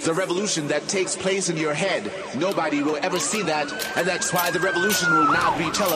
The revolution that takes place in your head. Nobody will ever see that, and that's why the revolution will not be televised.